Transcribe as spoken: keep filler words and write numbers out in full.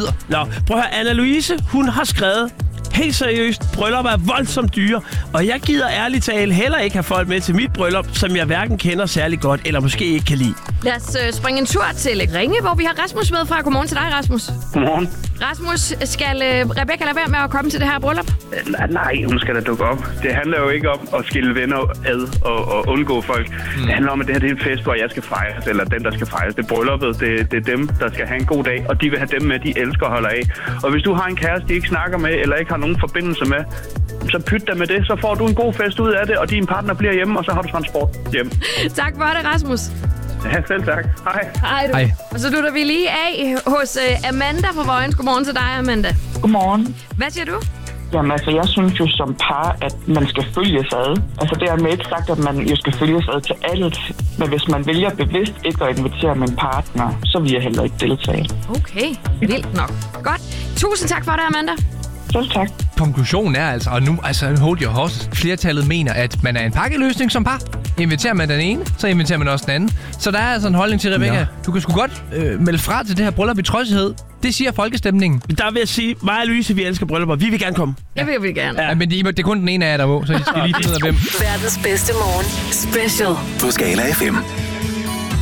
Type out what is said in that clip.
nyder. Nå, prøv at høre, Anna-Louise, hun har skrevet... Helt seriøst, bryllup er voldsomt dyre, og jeg gider ærligt talt heller ikke have folk med til mit bryllup, som jeg hverken kender særlig godt, eller måske ikke kan lide. Lad os øh, springe en tur til Ringe, hvor vi har Rasmus med fra. Godmorgen til dig, Rasmus. Godmorgen. Rasmus, skal øh, Rebecca lade være med at komme til det her bryllup? Nej, nej, hun skal da dukke op. Det handler jo ikke om at skille venner ad og, og undgå folk. Mm. Det handler om, at det her det er en fest, hvor jeg skal fejres, eller den, der skal fejres. Det er brylluppet, det, det er dem, der skal have en god dag, og de vil have dem med, de elsker og holder af. Og hvis du har en kæreste, de ikke snakker med, eller ikke har nogen forbindelse med, så pyt dig med det, så får du en god fest ud af det, og din partner bliver hjemme, og så har du transport hjem. Tak for det, Rasmus. Ja, selv tak. Hej. Hej, du. Hej. Og så slutter vi lige af hos uh, Amanda fra Vojens. Godmorgen til dig, Amanda. Godmorgen. Hvad siger du? Jamen altså, jeg synes jo som par, at man skal følges ad. Altså det er med ikke sagt, at man jo skal følges ad til alt. Men hvis man vælger bevidst ikke at invitere min partner, så vil jeg heller ikke deltage. Okay, vildt nok. Godt. Tusind tak for det, Amanda. Selv tak. Konklusionen er altså, og nu, altså hold your horses, flertallet mener, at man er en pakkeløsning som par. Inviterer man den ene, så inviterer man også den anden. Så der er altså en holdning til, Rebecca. Ja. Du kan sgu godt øh, melde fra til det her bryllup i trodsighed. Det siger folkestemningen. Der vil jeg sige, mig og Louise, vi elsker bryllupper. Vi vil gerne komme. Jeg vil, vil gerne. Ja. Ja, men det, det er kun den ene af jer, der må, så I skal lige finde ud af hvem. Verdens bedste morgen. Special. På Skala F M.